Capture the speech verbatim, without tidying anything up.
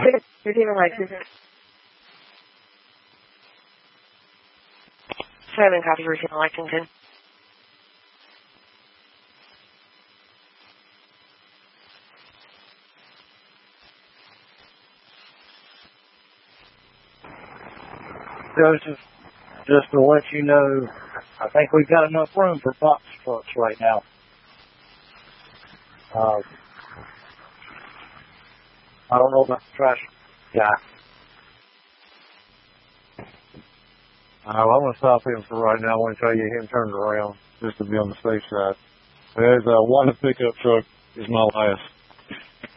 Regina Lexington. Seven copy, Regina Lexington. Joseph, just to let you know, I think we've got enough room for box trucks right now. Uh, I don't know about the trash guy. Uh, I'm going to stop him for right now. I want to tell you him turned around just to be on the safe side. There's uh, one pickup truck is my last.